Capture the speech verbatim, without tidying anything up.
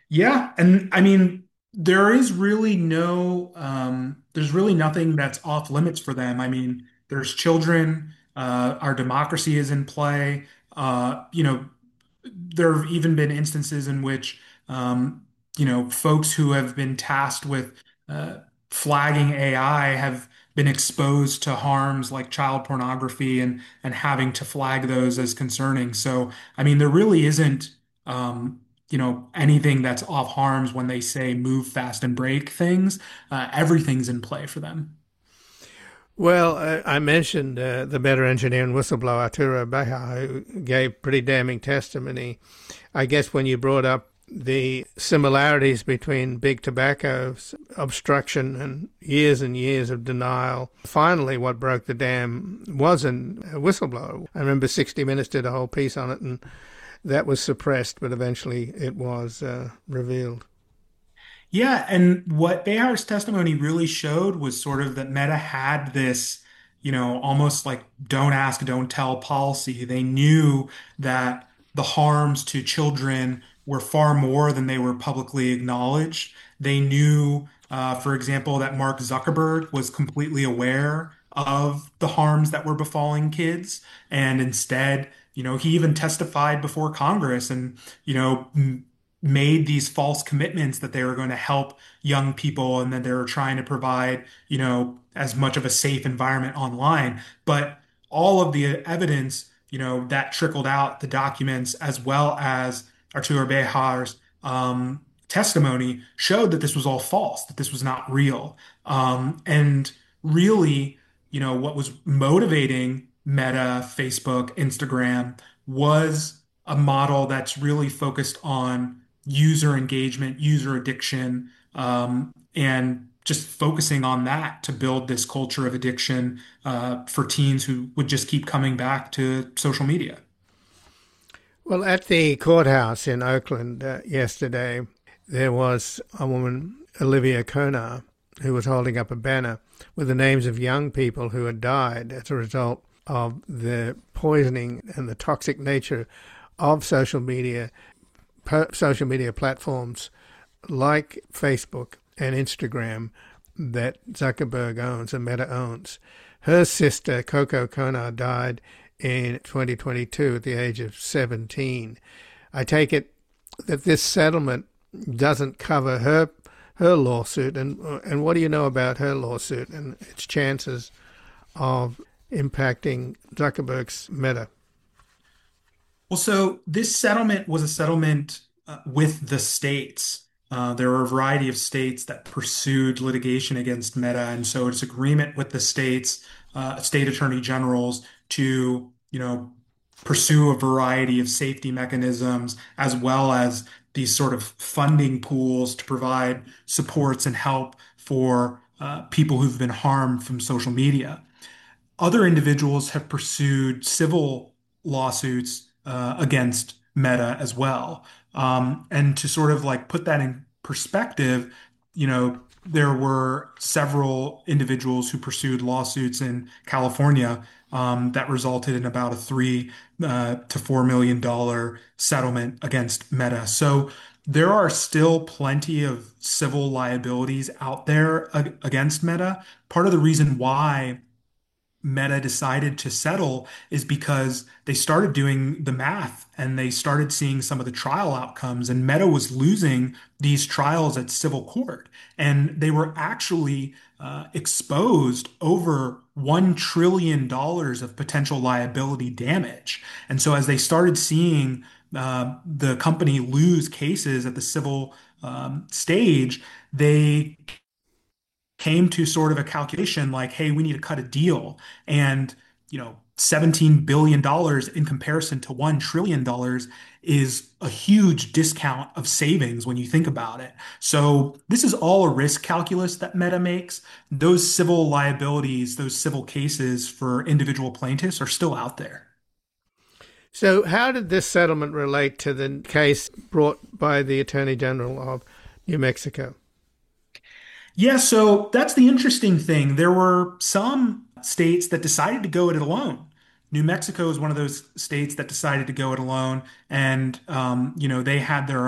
Yeah, and I mean, there is really no, um, there's really nothing that's off limits for them. I mean, there's children, uh, our democracy is in play. Uh, you know, there have even been instances in which, um, you know, folks who have been tasked with uh, flagging A I have been exposed to harms like child pornography and and having to flag those as concerning. So, I mean, there really isn't, um, you know, anything that's off harms when they say move fast and break things. Uh, everything's in play for them. Well, I, I mentioned uh, the better engineer and whistleblower Arturo Beja, who gave pretty damning testimony. I guess when you brought up the similarities between big tobacco's obstruction and years and years of denial, finally what broke the dam was a whistleblower. I remember sixty minutes did a whole piece on it, and that was suppressed, but eventually it was uh, revealed. Yeah, and what Behar's testimony really showed was sort of that Meta had this, you know, almost like don't ask, don't tell policy. They knew that the harms to children were far more than they were publicly acknowledged. They knew, uh, for example, that Mark Zuckerberg was completely aware of the harms that were befalling kids, and instead, you know, he even testified before Congress and, you know, made these false commitments that they were going to help young people and that they were trying to provide, you know, as much of a safe environment online. But all of the evidence, you know, that trickled out, the documents, as well as Arturo Bejar's um, testimony, showed that this was all false, that this was not real. Um, and really, you know, what was motivating Meta, Facebook, Instagram was a model that's really focused on user engagement, user addiction, um, and just focusing on that to build this culture of addiction uh, for teens who would just keep coming back to social media. Well, at the courthouse in Oakland uh, yesterday, there was a woman, Olivia Konar, who was holding up a banner with the names of young people who had died as a result of the poisoning and the toxic nature of social media, social media platforms like Facebook and Instagram that Zuckerberg owns and Meta owns. Her sister, Coco Konar, died in twenty twenty-two at the age of seventeen. I take it that this settlement doesn't cover her her lawsuit, and and what do you know about her lawsuit and its chances of impacting Zuckerberg's Meta? Well, so this settlement was a settlement uh, with the states. Uh, there were a variety of states that pursued litigation against Meta, and so it's agreement with the states, uh, state attorney generals to, you know, pursue a variety of safety mechanisms as well as these sort of funding pools to provide supports and help for uh, people who've been harmed from social media. Other individuals have pursued civil lawsuits uh, against Meta as well. Um, and to sort of like put that in perspective, you know, there were several individuals who pursued lawsuits in California um, that resulted in about a three uh, to four million dollar settlement against Meta. So there are still plenty of civil liabilities out there ag- against Meta. Part of the reason why Meta decided to settle is because they started doing the math and they started seeing some of the trial outcomes. And Meta was losing these trials at civil court. And they were actually uh, exposed over $1 trillion dollars of potential liability damage. And so as they started seeing uh, the company lose cases at the civil um, stage, they came to sort of a calculation like, hey, we need to cut a deal. And, you know, seventeen billion dollars in comparison to $1 trillion dollars is a huge discount of savings when you think about it. So this is all a risk calculus that Meta makes. Those civil liabilities, those civil cases for individual plaintiffs are still out there. So, how did this settlement relate to the case brought by the Attorney General of New Mexico? Yeah, so that's the interesting thing. There were some states that decided to go it alone. New Mexico is one of those states that decided to go it alone, and um, you know they had their